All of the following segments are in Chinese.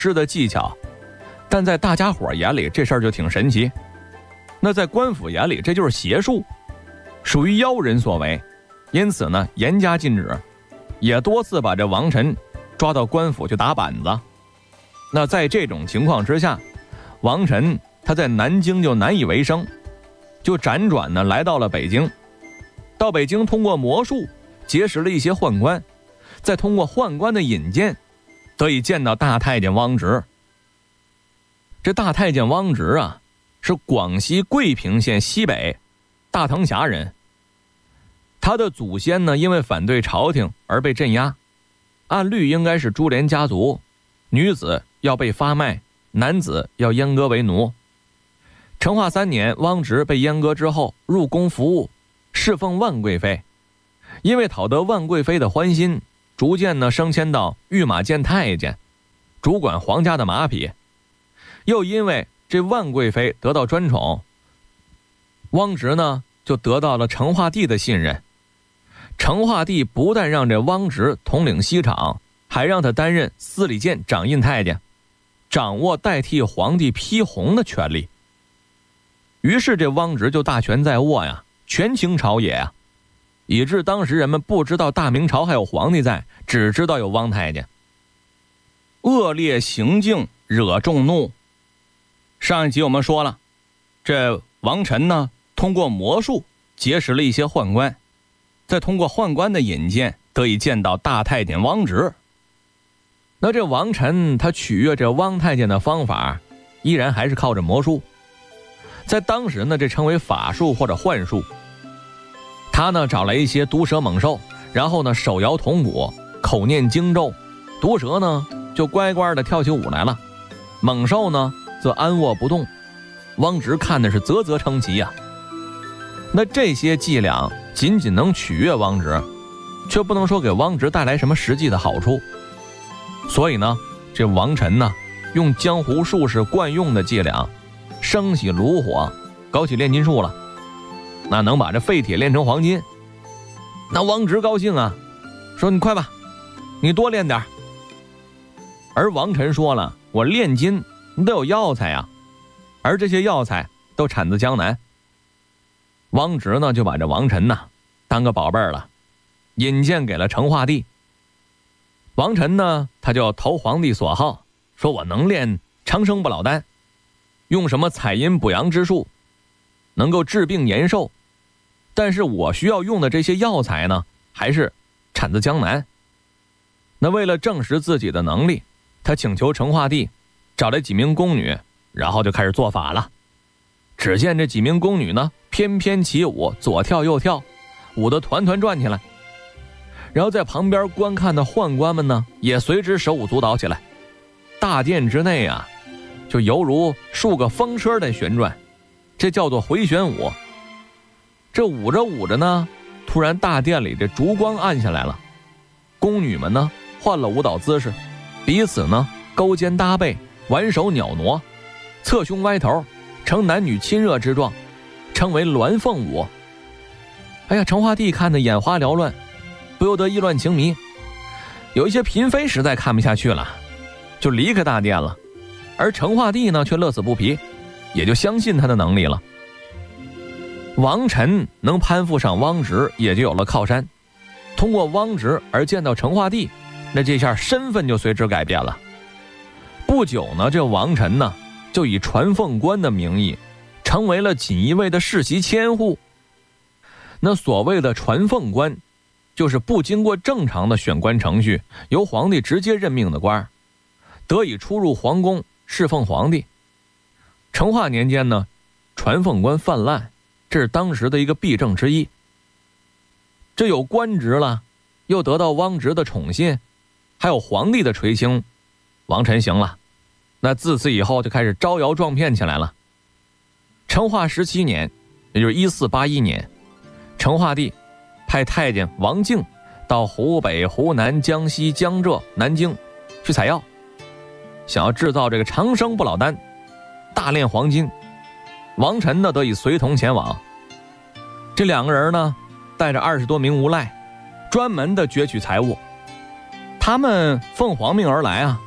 织的技巧，但在大家伙眼里这事儿就挺神奇。那在官府眼里这就是邪术，属于妖人所为，因此呢严加禁止，也多次把这王晨抓到官府去打板子。那在这种情况之下，王晨他在南京就难以为生，就辗转呢来到了北京。到北京通过魔术结识了一些宦官，再通过宦官的引荐，得以见到大太监汪直。这大太监汪直啊，是广西桂平县西北大藤峡人。他的祖先呢，因为反对朝廷而被镇压，按律应该是株连家族，女子要被发卖，男子要阉割为奴。成化3年，汪直被阉割之后入宫服务，侍奉万贵妃。因为讨得万贵妃的欢心，逐渐呢升迁到御马监太监，主管皇家的马匹。又因为这万贵妃得到专宠，汪直呢就得到了成化帝的信任。成化帝不但让这汪直统领西厂，还让他担任司礼监掌印太监，掌握代替皇帝批红的权利。于是这汪直就大权在握呀，权倾朝野呀，以致当时人们不知道大明朝还有皇帝在，只知道有汪太监。恶劣行径惹众怒。上一集我们说了，这王晨呢通过魔术结识了一些宦官，再通过宦官的引荐得以见到大太监汪直。那这王晨他取悦这汪太监的方法依然还是靠着魔术，在当时呢这称为法术或者幻术。他呢找来一些毒蛇猛兽，然后呢手摇铜鼓，口念经咒，毒蛇呢就乖乖的跳起舞来了，猛兽呢则安卧不动。汪直看的是啧啧称奇呀。那这些伎俩仅仅能取悦汪直，却不能说给汪直带来什么实际的好处。所以呢这王晨呢用江湖术士惯用的伎俩，升起炉火，搞起炼金术了。那能把这废铁炼成黄金，那汪直高兴啊，说你快吧，你多炼点。而王晨说了，我炼金你得有药材啊，而这些药材都产自江南。汪直呢就把这王晨呢当个宝贝儿了，引荐给了成化帝。王晨呢他就投皇帝所好，说我能炼长生不老丹，用什么采阴补阳之术，能够治病延寿，但是我需要用的这些药材呢还是产自江南。那为了证实自己的能力，他请求成化帝找来几名宫女，然后就开始做法了。只见这几名宫女呢翩翩起舞，左跳右跳，舞得团团转起来。然后在旁边观看的宦官们呢也随之手舞足蹈起来。大殿之内啊就犹如数个风车在旋转，这叫做回旋舞。这舞着舞着呢，突然大殿里这烛光暗下来了，宫女们呢换了舞蹈姿势，彼此呢勾肩搭背，挽手袅挪，侧胸歪头，呈男女亲热之状，称为鸾凤舞。哎呀，成化帝看得眼花缭乱，不由得意乱情迷。有一些嫔妃实在看不下去了，就离开大殿了。而成化帝呢却乐此不疲，也就相信他的能力了。王晨能攀附上汪直，也就有了靠山。通过汪直而见到成化帝，那这下身份就随之改变了。不久呢，这王晨呢就以传凤官的名义成为了锦衣卫的世袭千户。那所谓的传凤官，就是不经过正常的选官程序，由皇帝直接任命的官，得以出入皇宫侍奉皇帝。成化年间呢，传凤官泛滥，这是当时的一个弊政之一。这有官职了，又得到汪直的宠信，还有皇帝的垂青，王晨行了。那自此以后就开始招摇撞骗起来了。成化17年，也就是1481年，成化帝派太监王敬到湖北、湖南、江西、江浙、南京去采药，想要制造这个长生不老丹，大炼黄金。王晨呢得以随同前往。这两个人呢带着20多名无赖，专门的攫取财物。他们奉皇命而来啊，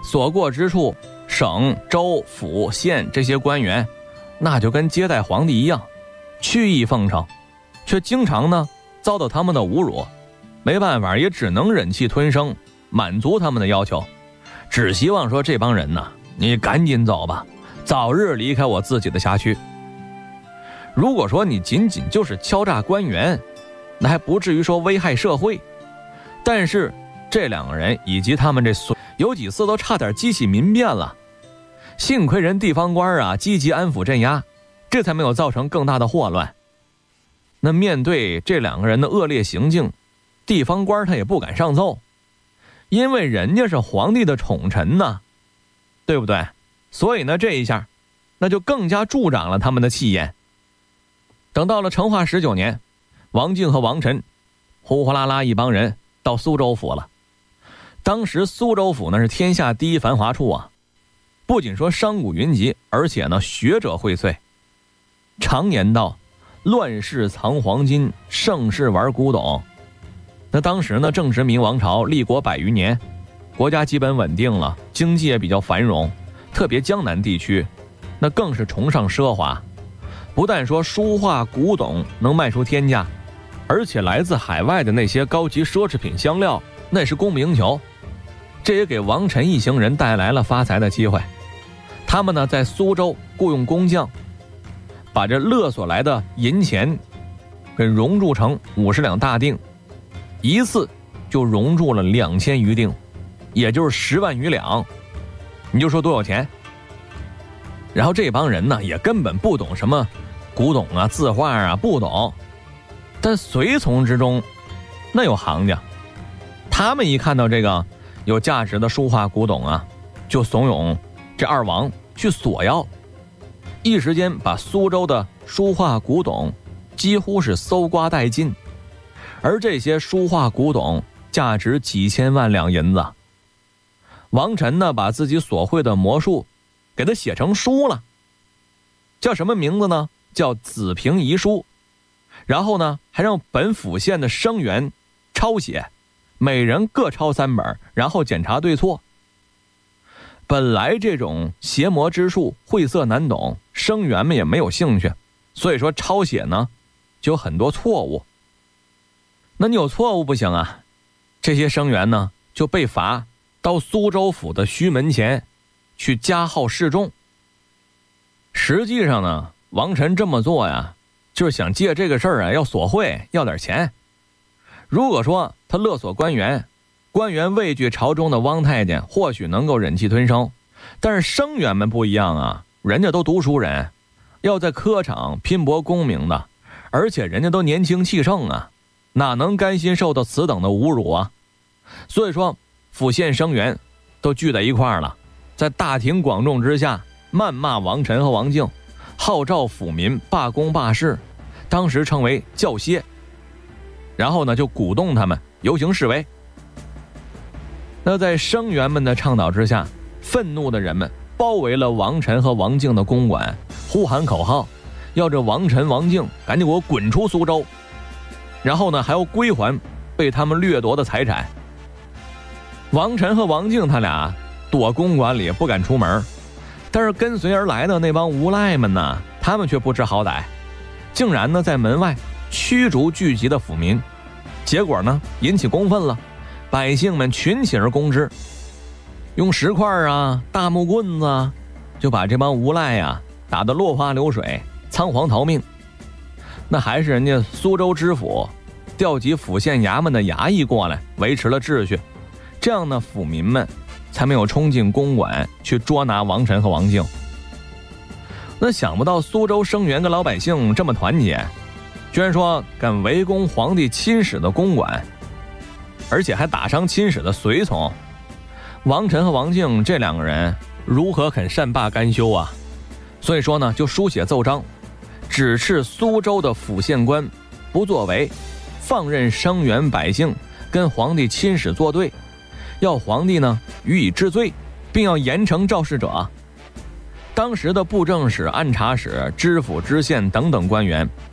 所过之处，省、州、府、县这些官员，那就跟接待皇帝一样，曲意奉承，却经常呢遭到他们的侮辱。没办法，也只能忍气吞声，满足他们的要求，只希望说这帮人呢，你赶紧走吧，早日离开我自己的辖区。如果说你仅仅就是敲诈官员，那还不至于说危害社会。但是这两个人以及他们这有几次都差点激起民变了，幸亏人地方官啊积极安抚镇压，这才没有造成更大的祸乱。那面对这两个人的恶劣行径，地方官他也不敢上奏，因为人家是皇帝的宠臣呢，对不对？所以呢这一下那就更加助长了他们的气焰。等到了成化19年，王敬和王晨呼呼啦啦一帮人到苏州府了。当时苏州府呢是天下第一繁华处啊，不仅说商贾云集，而且呢学者荟萃。常言道，乱世藏黄金，盛世玩古董。那当时呢正值明王朝立国100余年，国家基本稳定了，经济也比较繁荣，特别江南地区那更是崇尚奢华，不但说书画古董能卖出天价，而且来自海外的那些高级奢侈品香料那是供不应求。这也给王晨一行人带来了发财的机会。他们呢在苏州雇佣工匠，把这勒索来的银钱给熔铸成50两大锭，一次就熔铸了2000余锭，也就是10万余两。你就说多少钱？然后这帮人呢也根本不懂什么古董啊字画啊，不懂，但随从之中那有行家，他们一看到这个有价值的书画古董啊，就怂恿这二王去索要，一时间把苏州的书画古董几乎是搜刮殆尽。而这些书画古董价值几千万两银子。王晨呢把自己所会的魔术给他写成书了，叫什么名字呢？叫《子平遗书》。然后呢还让本府县的生员抄写，每人各抄3本，然后检查对错。本来这种邪魔之术晦涩难懂，生员们也没有兴趣，所以说抄写呢就有很多错误。那你有错误不行啊，这些生员呢就被罚到苏州府的须门前去加号示众。实际上呢王晨这么做呀，就是想借这个事儿啊要索贿，要点钱。如果说他勒索官员，官员畏惧朝中的汪太监，或许能够忍气吞声，但是生员们不一样啊，人家都读书人，要在科场拼搏功名的，而且人家都年轻气盛啊，哪能甘心受到此等的侮辱啊？所以说府县生员都聚在一块儿了，在大庭广众之下谩骂王晨和王敬，号召府民罢工罢市，当时称为教歇。然后呢就鼓动他们游行示威。那在生员们的倡导之下，愤怒的人们包围了王晨和王敬的公馆，呼喊口号，要这王晨王敬赶紧给我滚出苏州，然后呢还要归还被他们掠夺的财产。王晨和王敬他俩躲公馆里不敢出门，但是跟随而来的那帮无赖们呢，他们却不知好歹，竟然呢在门外驱逐聚集的府民，结果呢引起公愤了，百姓们群起而攻之，用石块啊大木棍子啊就把这帮无赖啊打得落花流水，仓皇逃命。那还是人家苏州知府调集府县衙门的衙役过来维持了秩序，这样呢府民们才没有冲进公馆去捉拿王晨和王敬。那想不到苏州生员跟老百姓这么团结，居然说敢围攻皇帝亲使的公馆，而且还打伤亲使的随从。王晨和王敬这两个人如何肯善罢甘休啊？所以说呢就书写奏章，指示苏州的府县官不作为，放任生员百姓跟皇帝亲使作对，要皇帝呢予以治罪，并要严惩肇事者。当时的布政使、按察使、知府、知县等等官员